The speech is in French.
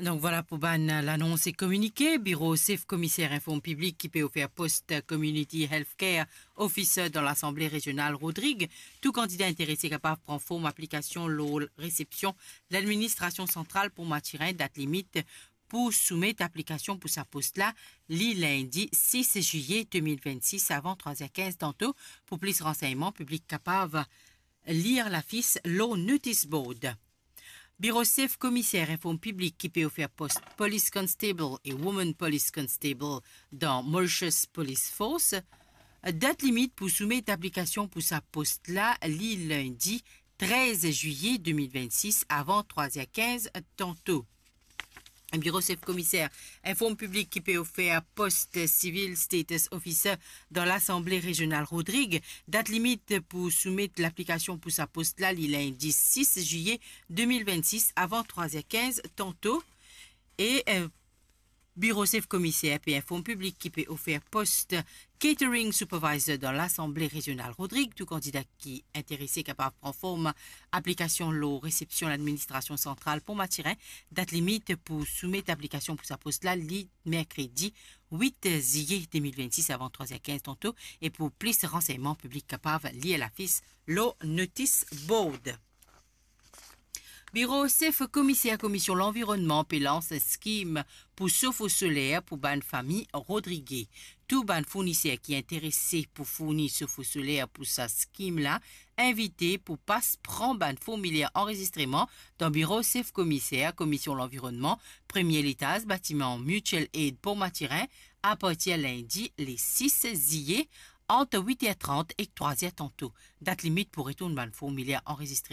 Donc voilà pour l'annonce est communiquée. Bureau CIF commissaire informe public qui peut offrir poste Community Healthcare Officer dans l'Assemblée régionale Rodrigue. Tout candidat intéressé capable prendre forme application l'eau réception l'administration centrale pour Mathurin, date limite pour soumettre application pour sa poste là, lundi 6 juillet 2026 avant 3h15 tantôt. Pour plus de renseignements, public capable lire l'affiche Law Notice Board. Bureau CIF commissaire informe public qui peut offrir poste Police Constable et Woman Police Constable dans Mauritius Police Force. Date limite pour soumettre application pour sa poste là, lundi 13 juillet 2026 avant 3h15 tantôt. Bureau CIF commissaire informe public qui peut offrir poste Civil Status Officer dans l'Assemblée régionale Rodrigue. Date limite pour soumettre l'application pour sa poste là, lundi 6 juillet 2026 avant 3h15 tantôt. Et Bureau CIF commissaire et informe public qui peut offrir poste Catering Supervisor dans l'Assemblée régionale Rodrigue. Tout candidat qui est intéressé capable prendre forme application l'eau réception l'administration centrale pour Mathurin. Date limite pour soumettre l'application pour sa poste là, mercredi 8 juillet 2026 avant 3h15 tantôt. Et pour plus de renseignements publics capables, liés à l'affiche Law Notice Board. Bureau CIF commissaire commission l'environnement lance scheme pour chauffe-eau solaire pour ban famille Rodrigue. Tout ban fournisseur qui est intéressé pour fournir chauffe-eau solaire pour sa scheme là, invité pour passe prend ban formulaire enregistrement dans bureau CIF commissaire commission l'environnement premier étage bâtiment Mutual Aid pour Mathurin à partir lundi les 6 juillet entre 8h30 et 3h tantôt. Date limite pour retourner ban formulaire enregistré